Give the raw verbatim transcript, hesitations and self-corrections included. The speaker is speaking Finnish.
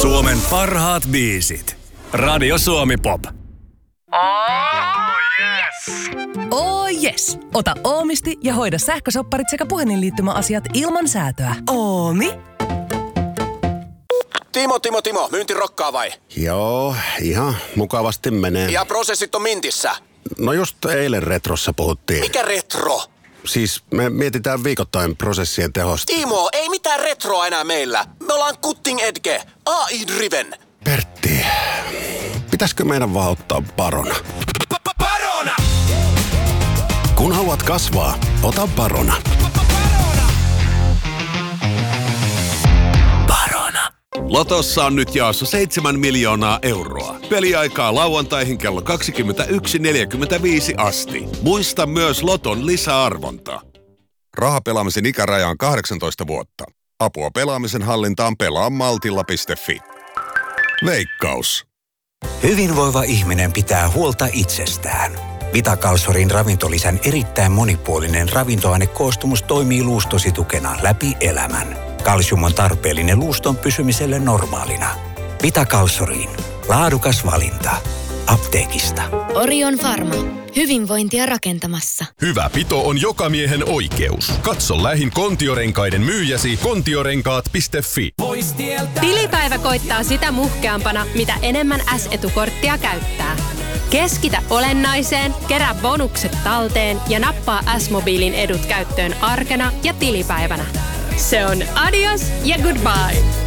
Suomen parhaat biisit. Radio Suomi Pop. Oh yes! Oh yes! Ota Oomisti ja hoida sähkösopparit sekä puhelinliittymäasiat ilman säätöä. Oomi. Timo, Timo, Timo, myynti rokkaa vai? Joo, ihan mukavasti menee. Ja prosessit on mintissä? No just eilen retrossa puhuttiin. Mikä retro? Siis me mietitään viikoittain prosessien tehosta. Timo, ei mitään retroa enää meillä. Me ollaan cutting edge, A I-driven. Pertti, pitäisikö meidän vaan ottaa Barona? Barona! Kun haluat kasvaa, ota Barona. Barona. Lotossa on nyt jaossa seitsemän miljoonaa euroa. Peliaikaa lauantaihin kello kaksikymmentäyksi neljäkymmentäviisi asti. Muista myös Loton lisäarvonta. Rahapelaamisen ikäraja on kahdeksantoista vuotta. Apua pelaamisen hallintaan pelaa maltilla piste fi. Veikkaus. Hyvinvoiva ihminen pitää huolta itsestään. Vitakalsorin ravintolisän erittäin monipuolinen ravintoainekoostumus toimii luustosi tukena läpi elämän. Kalsium on tarpeellinen luuston pysymiselle normaalina. Vitakalsoriin. Laadukas valinta. Apteekista. Orion Pharma. Hyvinvointia rakentamassa. Hyvä pito on jokamiehen oikeus. Katso lähin Kontiorenkaiden myyjäsi kontiorenkaat piste fi. Tilipäivä koittaa sitä muhkeampana, mitä enemmän S-etukorttia käyttää. Keskitä olennaiseen, kerää bonukset talteen ja nappaa S-mobiilin edut käyttöön arkena ja tilipäivänä. Se on adios ja goodbye.